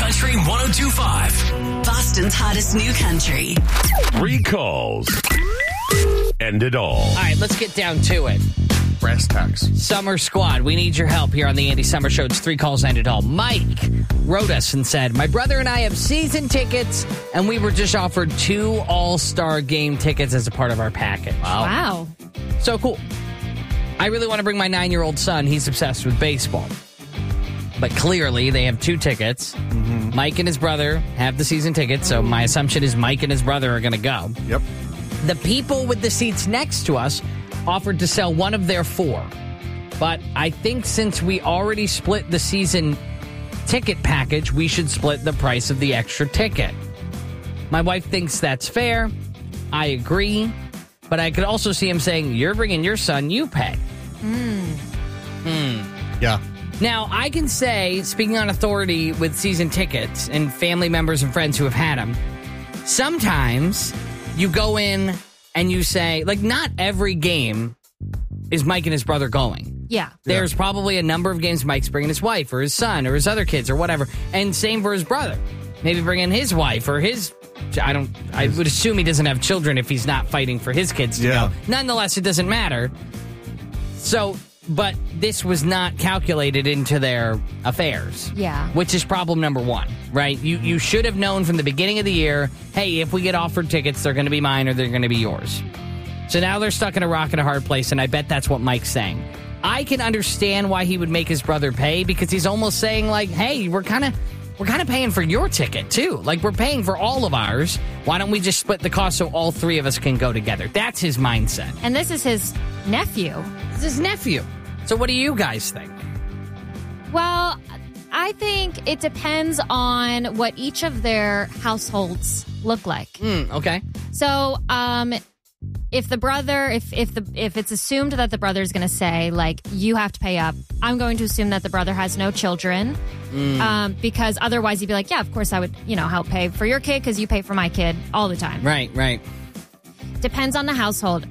Country 102.5. Boston's hottest new country. 3 calls. End it all. All right, let's get down to it. Brass tacks. Summer Squad, we need your help here on the Andy Summer Show. It's 3 calls, end it all. Mike wrote us and said, my brother and I have season tickets, and we were just offered 2 All-Star game tickets as a part of our package. Wow. So cool. I really want to bring my 9-year-old son. He's obsessed with baseball. But clearly, they have 2 tickets. Mm-hmm. Mike and his brother have the season tickets, so my assumption is Mike and his brother are going to go. Yep. The people with the seats next to us offered to sell one of their 4. But I think since we already split the season ticket package, we should split the price of the extra ticket. My wife thinks that's fair. I agree. But I could also see him saying, you're bringing your son, you pay. Yeah. Now, I can say, speaking on authority with season tickets and family members and friends who have had them, sometimes you go in and you say, like, not every game is Mike and his brother going. Yeah. There's probably a number of games Mike's bringing his wife or his son or his other kids or whatever. And same for his brother. Maybe bringing his wife or his... I would assume he doesn't have children if he's not fighting for his kids to go. Nonetheless, it doesn't matter. So... But this was not calculated into their affairs. Yeah. Which is problem number 1, right? You should have known from the beginning of the year, hey, if we get offered tickets, they're going to be mine or they're going to be yours. So now they're stuck in a rock and a hard place, and I bet that's what Mike's saying. I can understand why he would make his brother pay, because he's almost saying, like, hey, we're kind of paying for your ticket, too. Like, we're paying for all of ours. Why don't we just split the cost so all 3 of us can go together? That's his mindset. And this is his nephew. This is his nephew. So what do you guys think? Well, I think it depends on what each of their households look like. Okay. So, if the brother, if it's assumed that the brother's going to say, like, you have to pay up, I'm going to assume that the brother has no children, because otherwise he'd be like, yeah, of course I would, help pay for your kid because you pay for my kid all the time. Right. Depends on the household.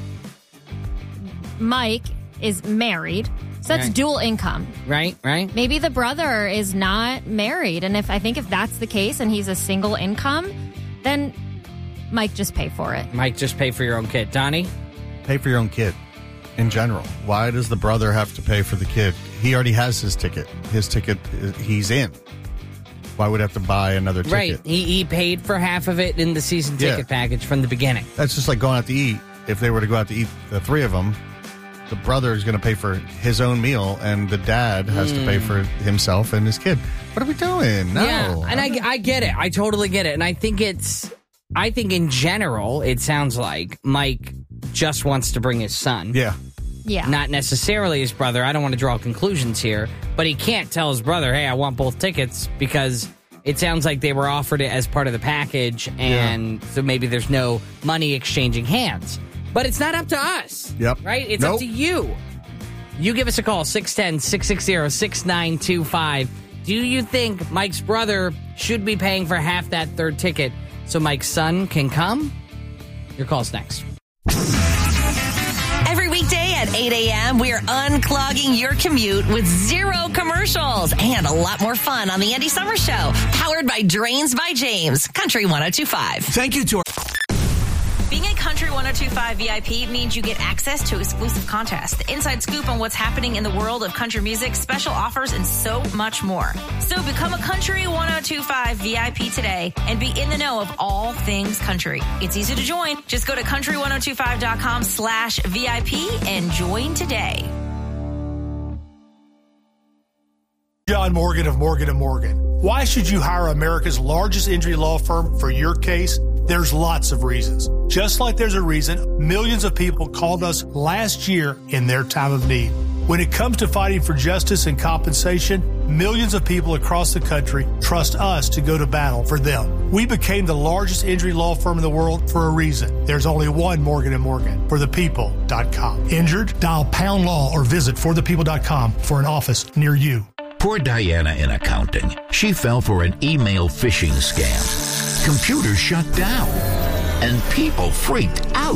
Mike is married, so that's dual income. Right. Maybe the brother is not married, and if that's the case and he's a single income, then Mike, just pay for it. Mike, just pay for your own kid. Donnie? Pay for your own kid in general. Why does the brother have to pay for the kid? He already has his ticket. His ticket, he's in. Why would he have to buy another ticket? Right. He paid for half of it in the season ticket package from the beginning. That's just like going out to eat. If they were to go out to eat, the 3 of them, the brother is going to pay for his own meal, and the dad has to pay for himself and his kid. What are we doing? No. Yeah, and I get it. I totally get it. And I think in general, it sounds like Mike just wants to bring his son. Yeah. Not necessarily his brother. I don't want to draw conclusions here, but he can't tell his brother, hey, I want both tickets, because it sounds like they were offered it as part of the package, and so maybe there's no money exchanging hands. But it's not up to us. Yep. Right? It's up to you. You give us a call, 610-660-6925. Do you think Mike's brother should be paying for half that 3rd ticket so Mike's son can come? Your call's next. Every weekday at 8 a.m., we're unclogging your commute with 0 commercials and a lot more fun on the Andy Summer Show. Powered by Drains by James, Country 102.5. Thank you to our... Being a Country 102.5 VIP means you get access to exclusive contests, the inside scoop on what's happening in the world of country music, special offers, and so much more. So become a Country 102.5 VIP today and be in the know of all things country. It's easy to join. Just go to country1025.com/VIP and join today. John Morgan of Morgan & Morgan. Why should you hire America's largest injury law firm for your case? There's lots of reasons. Just like there's a reason millions of people called us last year in their time of need. When it comes to fighting for justice and compensation, millions of people across the country trust us to go to battle for them. We became the largest injury law firm in the world for a reason. There's only one Morgan & Morgan, forthepeople.com. Injured? Dial pound law or visit forthepeople.com for an office near you. Poor Diana in accounting. She fell for an email phishing scam. Computers shut down. And people freaked out.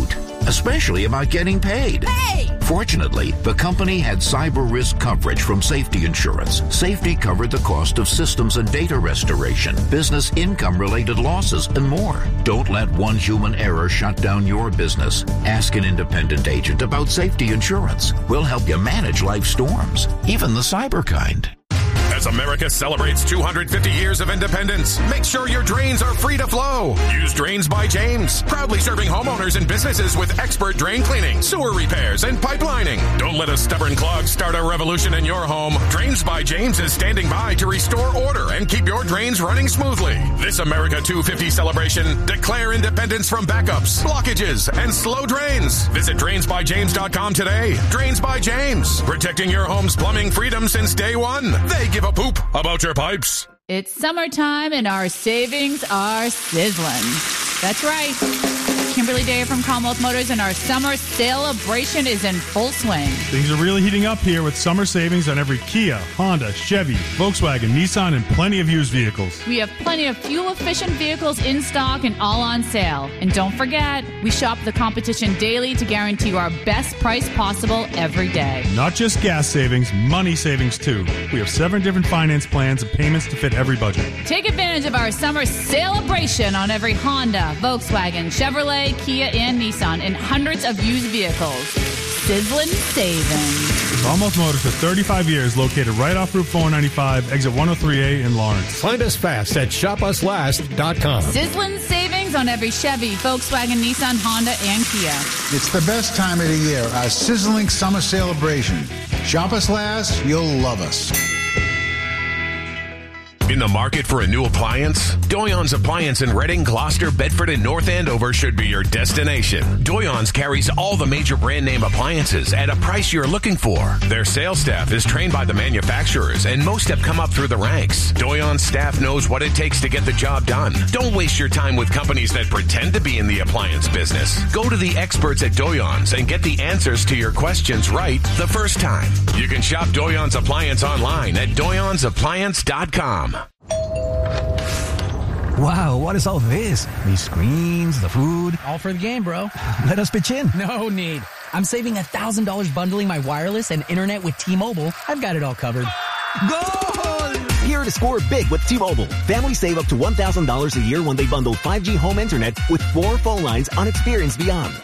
especially about getting paid. Hey! Fortunately, the company had cyber risk coverage from Safety Insurance. Safety covered the cost of systems and data restoration, business income-related losses, and more. Don't let one human error shut down your business. Ask an independent agent about Safety Insurance. We'll help you manage life's storms, even the cyber kind. As America celebrates 250 years of independence, make sure your drains are free to flow. Use Drains by James, proudly serving homeowners and businesses with expert drain cleaning, sewer repairs, and pipelining. Don't let a stubborn clog start a revolution in your home. Drains by James is standing by to restore order and keep your drains running smoothly. This America 250 celebration, declare independence from backups, blockages, and slow drains. Visit DrainsByJames.com today. Drains by James, protecting your home's plumbing freedom since day one. They give a poop about your pipes. It's summertime and our savings are sizzling. That's right. Kimberly Day from Commonwealth Motors, and our summer celebration is in full swing. Things are really heating up here with summer savings on every Kia, Honda, Chevy, Volkswagen, Nissan, and plenty of used vehicles. We have plenty of fuel-efficient vehicles in stock and all on sale. And don't forget, we shop the competition daily to guarantee you our best price possible every day. Not just gas savings, money savings too. We have 7 different finance plans and payments to fit every budget. Take advantage of our summer celebration on every Honda, Volkswagen, Chevrolet, Kia, and Nissan, and hundreds of used vehicles. Sizzling savings. Commonwealth Motors for 35 years, located right off Route 495, exit 103A in Lawrence. Find us fast at shopuslast.com. Sizzling savings on every Chevy, Volkswagen, Nissan, Honda, and Kia. It's the best time of the year, our sizzling summer celebration. Shop us last, you'll love us. In the market for a new appliance? Doyon's Appliance in Reading, Gloucester, Bedford, and North Andover should be your destination. Doyon's carries all the major brand name appliances at a price you're looking for. Their sales staff is trained by the manufacturers, and most have come up through the ranks. Doyon's staff knows what it takes to get the job done. Don't waste your time with companies that pretend to be in the appliance business. Go to the experts at Doyon's and get the answers to your questions right the first time. You can shop Doyon's Appliance online at doyonsappliance.com. Wow, what is all this? These screens, the food. All for the game, bro. Let us pitch in. No need. I'm saving $1,000 bundling my wireless and internet with T-Mobile. I've got it all covered. Goal! Here to score big with T-Mobile. Families save up to $1,000 a year when they bundle 5G home internet with 4 phone lines on Experience Beyond.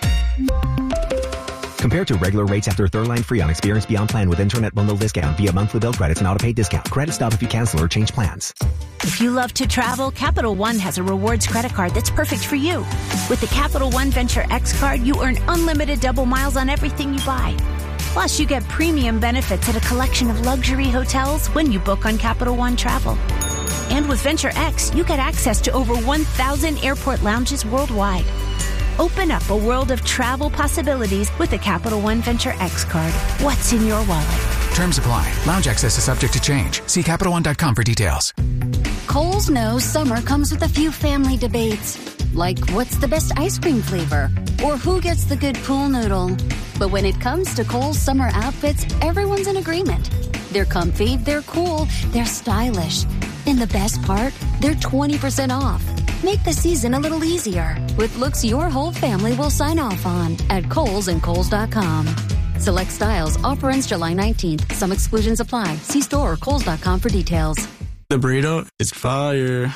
Compared to regular rates after a third line free on Experience Beyond plan with internet bundle discount via monthly bill credits and auto-pay discount. Credit stop if you cancel or change plans. If you love to travel, Capital One has a rewards credit card that's perfect for you. With the Capital One Venture X card, you earn unlimited double miles on everything you buy. Plus, you get premium benefits at a collection of luxury hotels when you book on Capital One Travel. And with Venture X, you get access to over 1,000 airport lounges worldwide. Open up a world of travel possibilities with the Capital One Venture X card. What's in your wallet? Terms apply. Lounge access is subject to change. See CapitalOne.com for details. Kohl's knows summer comes with a few family debates. Like, what's the best ice cream flavor? Or who gets the good pool noodle? But when it comes to Kohl's summer outfits, everyone's in agreement. They're comfy, they're cool, they're stylish. And the best part? They're 20% off. Make the season a little easier with looks your whole family will sign off on at Kohl's and Kohl's.com. Select styles. Offer ends July 19th. Some exclusions apply. See store or Kohl's.com for details. The burrito is fire.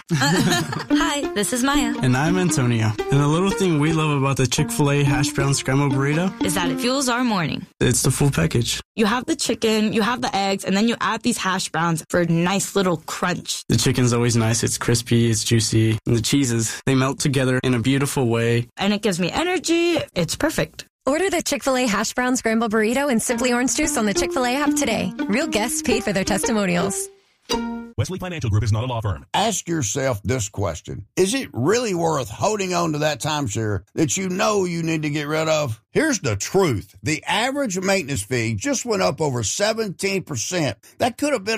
Hi, this is Maya. And I'm Antonio. And the little thing we love about the Chick-fil-A hash brown scrambled burrito is that it fuels our morning. It's the full package. You have the chicken, you have the eggs, and then you add these hash browns for a nice little crunch. The chicken's always nice. It's crispy, it's juicy. And the cheeses, they melt together in a beautiful way. And it gives me energy. It's perfect. Order the Chick-fil-A hash brown scrambled burrito and Simply Orange Juice on the Chick-fil-A app today. Real guests paid for their testimonials. Wesley Financial Group is not a law firm. Ask yourself this question. Is it really worth holding on to that timeshare that you know you need to get rid of? Here's the truth. The average maintenance fee just went up over 17%. That could have been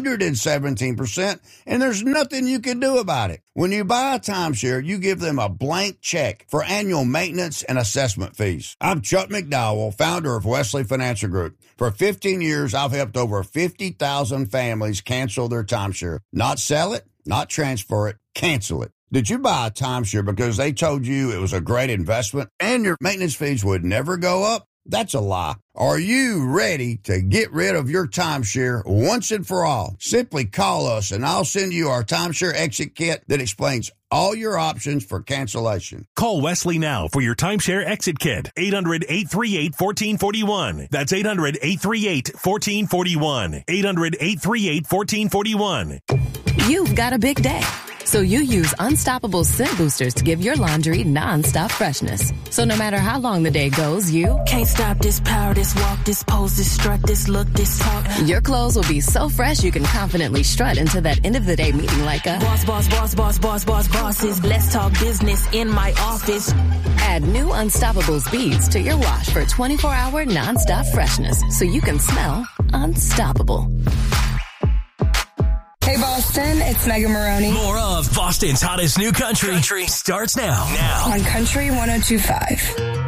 117%, and there's nothing you can do about it. When you buy a timeshare, you give them a blank check for annual maintenance and assessment fees. I'm Chuck McDowell, founder of Wesley Financial Group. For 15 years, I've helped over 50,000 families cancel their timeshare. Not sell it, not transfer it, cancel it. Did you buy a timeshare because they told you it was a great investment and your maintenance fees would never go up? That's a lie. Are you ready to get rid of your timeshare once and for all? Simply call us and I'll send you our timeshare exit kit that explains all your options for cancellation. Call Wesley now for your timeshare exit kit. 800-838-1441. That's 800-838-1441. 800-838-1441. You've got a big day, so you use Unstoppable scent boosters to give your laundry nonstop freshness. So no matter how long the day goes, you can't stop this power, this walk, this pose, this strut, this look, this talk. Your clothes will be so fresh you can confidently strut into that end of the day meeting like a bosses. Let's talk business in my office. Add new Unstoppables beads to your wash for 24-hour nonstop freshness so you can smell unstoppable. Hey, Boston, it's Megan Maroney. More of Boston's hottest new country starts now. On Country 102.5.